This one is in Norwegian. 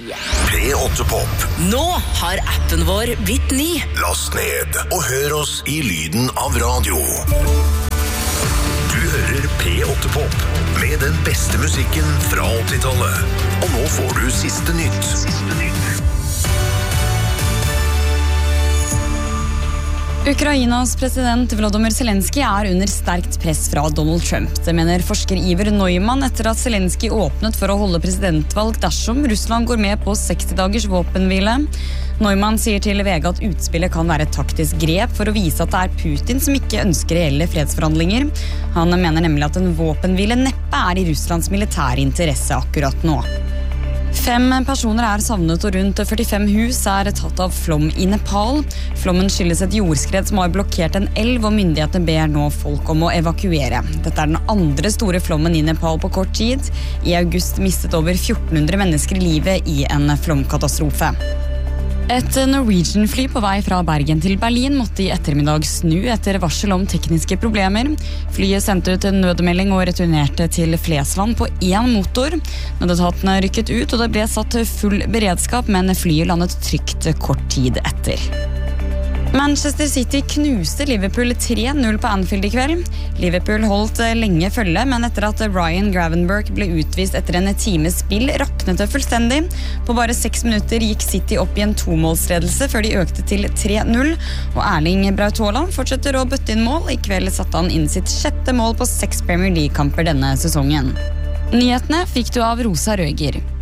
P8-pop. Nå har appen vår blitt ny. Last ned og hør oss i lyden av radio. Du hører P8-pop med den beste musikken fra 80-tallet. Og nå får du siste nytt. Ukrainas president Volodymyr Zelensky under sterkt press fra Donald Trump. Det mener forsker Iver Neumann etter at Zelensky åpnet for å holde presidentvalg dersom Russland går med på 60 dagers våpenhvile. Neumann sier til VG at utspillet kan være et taktisk grep for å vise at det Putin som ikke ønsker reelle fredsforhandlinger. Han mener nemlig at en våpenhvile neppe i Russlands militære interesse akkurat nå. 5 personer savnet og rundt 45 hus tatt av flom i Nepal. Flommen skyldes et jordskred som har blokkert en elv, og myndighetene ber nå folk om å evakuere. Dette den andre store flommen i Nepal på kort tid. I august mistet over 1400 mennesker livet i en flomkatastrofe. Et Norwegian-fly på vei fra Bergen til Berlin måtte i ettermiddag snu etter varsel om tekniske problemer. Flyet sendte ut en nødmelding og returnerte til Flesland på 1 motor. Nødetatene rykket ut, og det ble satt full beredskap, men flyet landet trygt kort tid etter. Manchester City knuste Liverpool 3-0 på Anfield i kveld. Liverpool holdt lenge følge, men etter at Ryan Gravenberch ble utvist etter en times spill, raknet det fullstendig. På bare 6 minutter gikk City opp i en 2-målsledelse før de økte til 3-0, og Erling Braut Haaland fortsetter å bøtte inn mål. I kveld satte han inn sitt 6. mål på 6 Premier League-kamper denne sesongen. Nyhetene fikk du av Rosa Røger.